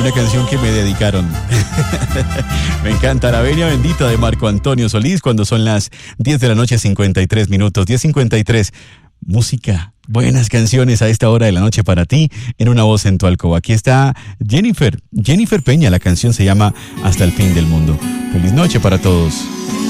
una canción que me dedicaron. Me encanta La Venia Bendita de Marco Antonio Solís cuando son las 10 de la noche, 53 minutos, 10:53. Música, buenas canciones a esta hora de la noche para ti, en Una Voz en tu Alcoba. Aquí está Jennifer Peña, la canción se llama Hasta el Fin del Mundo. Feliz noche para todos.